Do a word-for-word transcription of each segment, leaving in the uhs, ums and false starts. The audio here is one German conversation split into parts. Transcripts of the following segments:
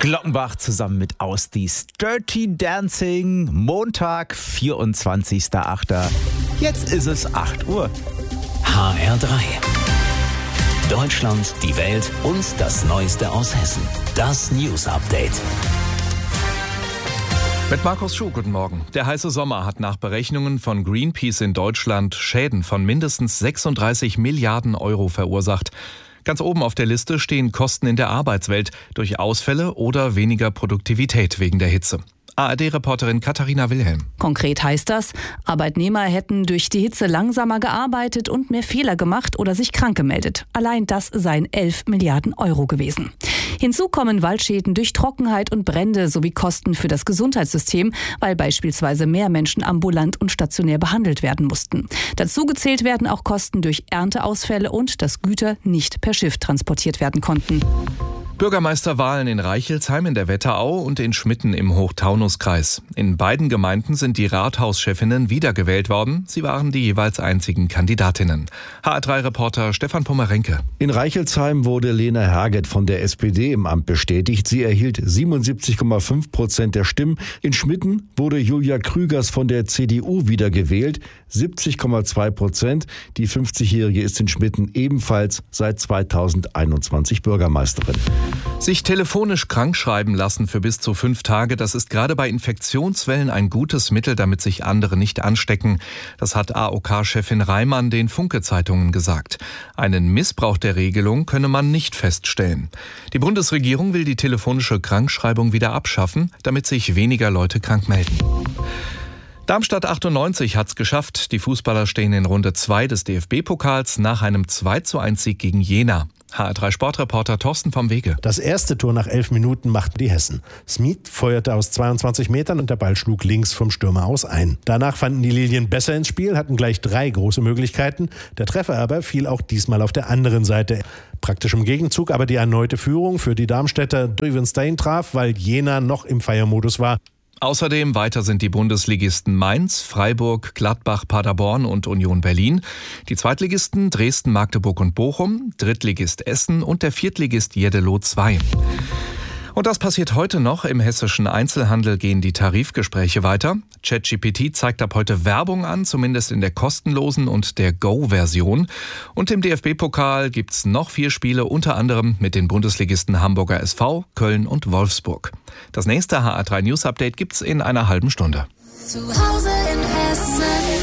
Glockenbach zusammen mit Ausdies Dirty Dancing. Montag, vierundzwanzigster achter Jetzt ist es acht Uhr. H R drei. Deutschland, die Welt und das Neueste aus Hessen. Das News Update. Mit Markus Schuh, guten Morgen. Der heiße Sommer hat nach Berechnungen von Greenpeace in Deutschland Schäden von mindestens sechsunddreißig Milliarden Euro verursacht. Ganz oben auf der Liste stehen Kosten in der Arbeitswelt durch Ausfälle oder weniger Produktivität wegen der Hitze. A R D-Reporterin Katharina Wilhelm. Konkret heißt das, Arbeitnehmer hätten durch die Hitze langsamer gearbeitet und mehr Fehler gemacht oder sich krank gemeldet. Allein das seien elf Milliarden Euro gewesen. Hinzu kommen Waldschäden durch Trockenheit und Brände sowie Kosten für das Gesundheitssystem, weil beispielsweise mehr Menschen ambulant und stationär behandelt werden mussten. Dazu gezählt werden auch Kosten durch Ernteausfälle und dass Güter nicht per Schiff transportiert werden konnten. Bürgermeisterwahlen in Reichelsheim in der Wetterau und in Schmitten im Hochtaunuskreis. In beiden Gemeinden sind die Rathauschefinnen wiedergewählt worden. Sie waren die jeweils einzigen Kandidatinnen. H R drei-Reporter Stefan Pommerenke. In Reichelsheim wurde Lena Herget von der S P D im Amt bestätigt. Sie erhielt siebenundsiebzig Komma fünf Prozent der Stimmen. In Schmitten wurde Julia Krügers von der C D U wiedergewählt. siebzig Komma zwei Prozent. Die fünfzigjährige ist in Schmitten ebenfalls seit zweitausendeinundzwanzig Bürgermeisterin. Sich telefonisch krankschreiben lassen für bis zu fünf Tage, das ist gerade bei Infektionswellen ein gutes Mittel, damit sich andere nicht anstecken. Das hat A O K-Chefin Reimann den Funke-Zeitungen gesagt. Einen Missbrauch der Regelung könne man nicht feststellen. Die Bundesregierung will die telefonische Krankschreibung wieder abschaffen, damit sich weniger Leute krank melden. Darmstadt achtundneunzig hat's geschafft. Die Fußballer stehen in Runde zwei des D F B-Pokals nach einem zwei zu eins Sieg gegen Jena. H R drei Sportreporter Thorsten vom Wege. Das erste Tor nach elf Minuten machten die Hessen. Smith feuerte aus zweiundzwanzig Metern und der Ball schlug links vom Stürmer aus ein. Danach fanden die Lilien besser ins Spiel, hatten gleich drei große Möglichkeiten. Der Treffer aber fiel auch diesmal auf der anderen Seite. Praktisch im Gegenzug aber die erneute Führung für die Darmstädter. Duyvenstein traf, weil Jena noch im Feiermodus war. Außerdem weiter sind die Bundesligisten Mainz, Freiburg, Gladbach, Paderborn und Union Berlin. Die Zweitligisten Dresden, Magdeburg und Bochum, Drittligist Essen und der Viertligist Jeddelo zwei. Und das passiert heute noch. Im hessischen Einzelhandel gehen die Tarifgespräche weiter. ChatGPT zeigt ab heute Werbung an, zumindest in der kostenlosen und der Go-Version. Und im D F B-Pokal gibt's noch vier Spiele, unter anderem mit den Bundesligisten Hamburger S V, Köln und Wolfsburg. Das nächste H R drei News Update gibt's in einer halben Stunde. Zu Hause in Hessen.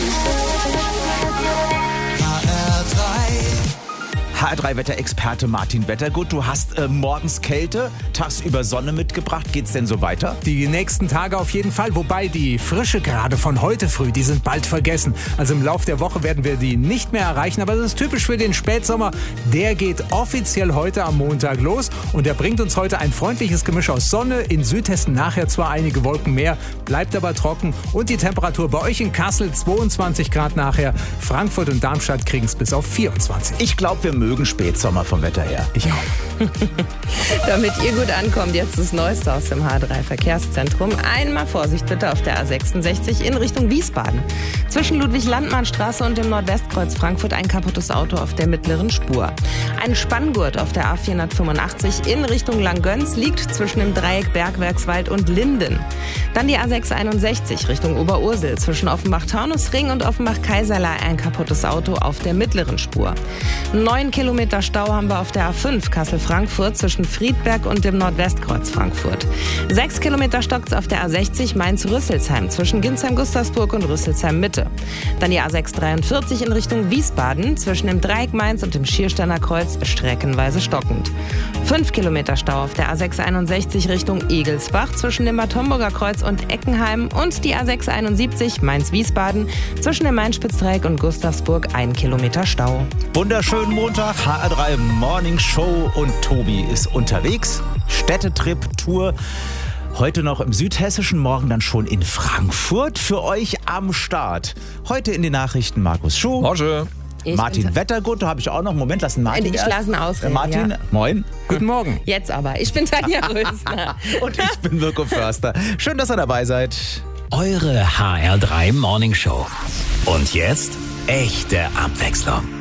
H R drei-Wetterexperte Martin Wettergut, du hast äh, morgens Kälte, tagsüber Sonne mitgebracht. Geht's denn so weiter? Die nächsten Tage auf jeden Fall, wobei die Frische gerade von heute früh, die sind bald vergessen. Also im Laufe der Woche werden wir die nicht mehr erreichen, aber das ist typisch für den Spätsommer. Der geht offiziell heute am Montag los und der bringt uns heute ein freundliches Gemisch aus Sonne. In Südhessen nachher zwar einige Wolken mehr, bleibt aber trocken und die Temperatur bei euch in Kassel zweiundzwanzig Grad nachher. Frankfurt und Darmstadt kriegen es bis auf vierundzwanzig. Ich glaube, wir mögen Spätsommer vom Wetter her. Ich auch. Damit ihr gut ankommt, jetzt das Neueste aus dem H drei Verkehrszentrum. Einmal Vorsicht bitte auf der A sechsundsechzig in Richtung Wiesbaden. Zwischen Ludwig-Landmann-Straße und dem Nordwestkreuz Frankfurt ein kaputtes Auto auf der mittleren Spur. Ein Spanngurt auf der A vierhundertfünfundachtzig in Richtung Langgöns liegt zwischen dem Dreieck Bergwerkswald und Linden. Dann die A sechshunderteinundsechzig Richtung Oberursel zwischen Offenbach-Taunusring und Offenbach-Kaiserlei ein kaputtes Auto auf der mittleren Spur. Neun Kilometer Stau haben wir auf der A fünf Kassel-Frankfurt zwischen Friedberg und dem Nordwestkreuz Frankfurt. Sechs Kilometer stockt's auf der A sechzig Mainz-Rüsselsheim zwischen Ginsheim-Gustavsburg und Rüsselsheim-Mitte. Dann die A sechshundertdreiundvierzig in Richtung Wiesbaden zwischen dem Dreieck Mainz und dem Schiersteiner Kreuz streckenweise stockend. Fünf Kilometer Stau auf der A sechshunderteinundsechzig Richtung Egelsbach zwischen dem Bad Homburger Kreuz und Eckenheim und die A sechshunderteinundsiebzig Mainz-Wiesbaden zwischen dem Main-Spitz-Dreieck und Gustavsburg ein Kilometer Stau. Wunderschönen Montag, H R drei Morning Show und Tobi ist unterwegs. Städtetrip-Tour. Heute noch im Südhessischen, morgen dann schon in Frankfurt für euch am Start. Heute in den Nachrichten Markus Schuh. Morgen. Ich Martin Wettergut, da habe ich auch noch. Moment, lassen Martin Ich erst. lasse ihn ausreden, Martin, ja. Moin. Guten Morgen. Jetzt aber. Ich bin Tanja Rösner. Und ich bin Mirko Förster. Schön, dass ihr dabei seid. Eure H R drei Morning Show. Und jetzt echte Abwechslung.